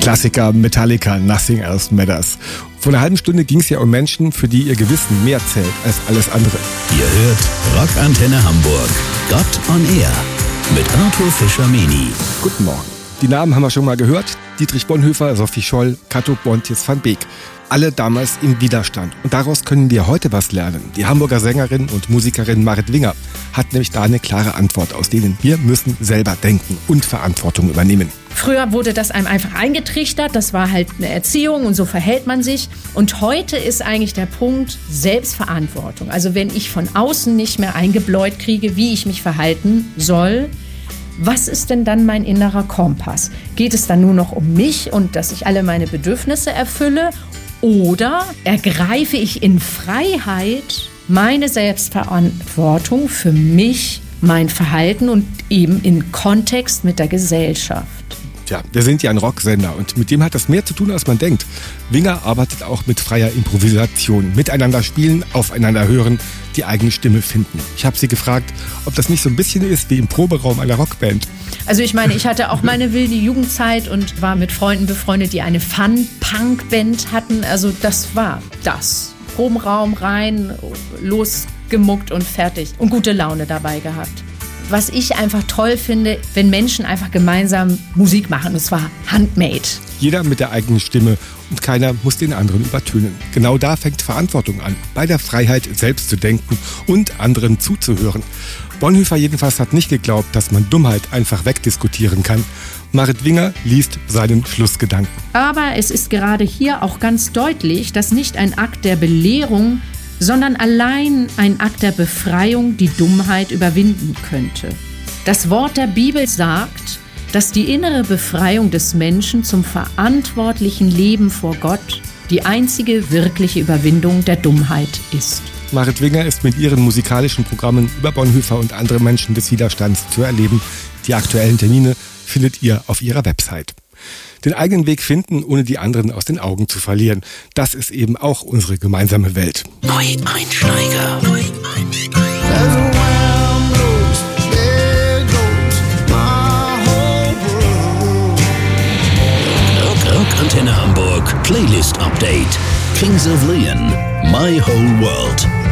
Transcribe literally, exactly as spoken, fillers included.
Klassiker Metallica, Nothing Else Matters. Vor einer halben Stunde ging es ja um Menschen, für die ihr Gewissen mehr zählt als alles andere. Ihr hört Rockantenne Hamburg. Gott on Air mit Arthur Fischer-Meni. Guten Morgen. Die Namen haben wir schon mal gehört. Dietrich Bonhoeffer, Sophie Scholl, Kato Bontjes van Beek. Alle damals im Widerstand. Und daraus können wir heute was lernen. Die Hamburger Sängerin und Musikerin Marit Winger hat nämlich da eine klare Antwort, aus denen wir müssen selber denken und Verantwortung übernehmen. Früher wurde das einem einfach eingetrichtert, das war halt eine Erziehung und so verhält man sich. Und heute ist eigentlich der Punkt Selbstverantwortung. Also wenn ich von außen nicht mehr eingebläut kriege, wie ich mich verhalten soll, was ist denn dann mein innerer Kompass? Geht es dann nur noch um mich und dass ich alle meine Bedürfnisse erfülle? Oder ergreife ich in Freiheit meine Selbstverantwortung für mich, mein Verhalten und eben in Kontext mit der Gesellschaft? Tja, wir sind ja ein Rocksender und mit dem hat das mehr zu tun, als man denkt. Winger arbeitet auch mit freier Improvisation, miteinander spielen, aufeinander hören, die eigene Stimme finden. Ich habe sie gefragt, ob das nicht so ein bisschen ist wie im Proberaum einer Rockband. Also ich meine, ich hatte auch meine wilde Jugendzeit und war mit Freunden befreundet, die eine Fun-Punk-Band hatten. Also das war das. Probenraum rein, losgemuckt und fertig. Und gute Laune dabei gehabt. Was ich einfach toll finde, wenn Menschen einfach gemeinsam Musik machen, und zwar handmade. Jeder mit der eigenen Stimme und keiner muss den anderen übertönen. Genau da fängt Verantwortung an, bei der Freiheit selbst zu denken und anderen zuzuhören. Bonhoeffer jedenfalls hat nicht geglaubt, dass man Dummheit einfach wegdiskutieren kann. Marit Winger liest seinen Schlussgedanken. Aber es ist gerade hier auch ganz deutlich, dass nicht ein Akt der Belehrung, sondern allein ein Akt der Befreiung die Dummheit überwinden könnte. Das Wort der Bibel sagt, dass die innere Befreiung des Menschen zum verantwortlichen Leben vor Gott die einzige wirkliche Überwindung der Dummheit ist. Marit Winger ist mit ihren musikalischen Programmen über Bonhoeffer und andere Menschen des Widerstands zu erleben. Die aktuellen Termine findet ihr auf ihrer Website. Den eigenen Weg finden, ohne die anderen aus den Augen zu verlieren. Das ist eben auch unsere gemeinsame Welt. Neueinsteiger. Neueinsteiger. Rock, Rockantenne Hamburg Playlist Update. Kings of Leon. My Whole World.